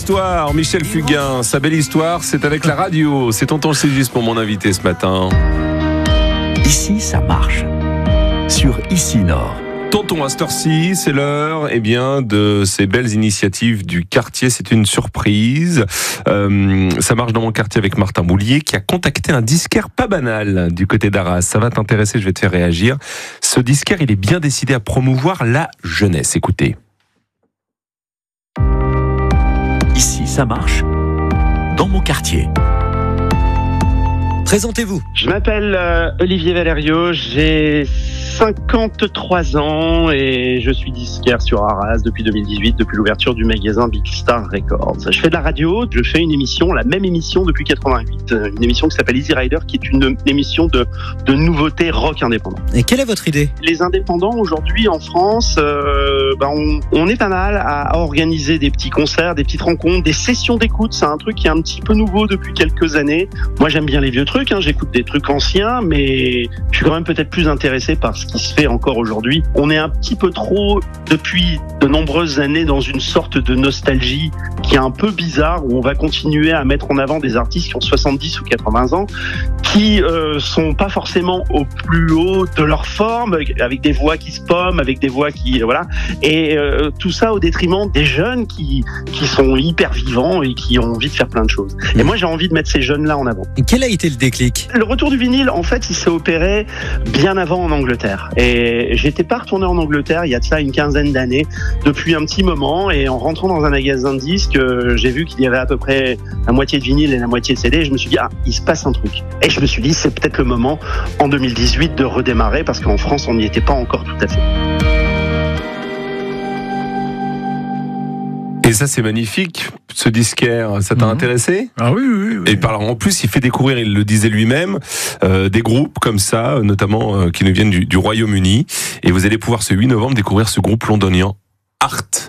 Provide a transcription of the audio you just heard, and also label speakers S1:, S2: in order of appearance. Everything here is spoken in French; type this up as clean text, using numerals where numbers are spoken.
S1: histoire, Michel Fugain. Sa belle histoire, c'est avec la radio. C'est Tonton Ségis pour mon invité ce matin.
S2: Ici, ça marche. Sur Ici Nord.
S1: Tonton, à cette heure-ci, c'est l'heure de ces belles initiatives du quartier. C'est une surprise. Ça marche dans mon quartier avec Martin Boulier qui a contacté un disquaire pas banal du côté d'Arras. Ça va t'intéresser, je vais te faire réagir. Ce disquaire, il est bien décidé à promouvoir la jeunesse. Écoutez.
S2: Ici, ça marche. Dans mon quartier. Présentez-vous.
S3: Je m'appelle Olivier Valerio, j'ai 53 ans et je suis disquaire sur Arras depuis 2018, depuis l'ouverture du magasin Big Star Records. Je fais de la radio, je fais une émission, la même émission depuis 88, une émission qui s'appelle Easy Rider, qui est une émission de nouveautés rock indépendant.
S4: Et quelle est votre idée ?
S3: Les indépendants aujourd'hui en France, on est pas mal à organiser des petits concerts, des petites rencontres, des sessions d'écoute. C'est un truc qui est un petit peu nouveau depuis quelques années. Moi j'aime bien les vieux trucs, j'écoute des trucs anciens, mais je suis quand même peut-être plus intéressé par ce qui se fait encore aujourd'hui. On est un petit peu trop, depuis de nombreuses années, dans une sorte de nostalgie qui est un peu bizarre, où on va continuer à mettre en avant des artistes qui ont 70 ou 80 ans, qui sont pas forcément au plus haut de leur forme, avec des voix qui se pomment, avec des voix qui... voilà. Et tout ça au détriment des jeunes qui sont hyper vivants et qui ont envie de faire plein de choses. Et moi, j'ai envie de mettre ces jeunes-là en avant.
S4: Et quel a été le déclic ?
S3: Le retour du vinyle, en fait, il s'est opéré bien avant en Angleterre. Et j'étais pas retourné en Angleterre il y a de ça une quinzaine d'années, depuis un petit moment. Et en rentrant dans un magasin de disques, j'ai vu qu'il y avait à peu près la moitié de vinyle et la moitié de CD. Et je me suis dit, il se passe un truc. Et je me suis dit, c'est peut-être le moment, en 2018, de redémarrer, parce qu'en France, on n'y était pas encore tout à fait.
S1: Et ça, c'est magnifique, ce disquaire. Ça t'a intéressé ?
S5: Ah oui.
S1: Et en plus, il fait découvrir, il le disait lui-même, des groupes comme ça, notamment qui nous viennent du Royaume-Uni. Et vous allez pouvoir ce 8 novembre découvrir ce groupe londonien, Art.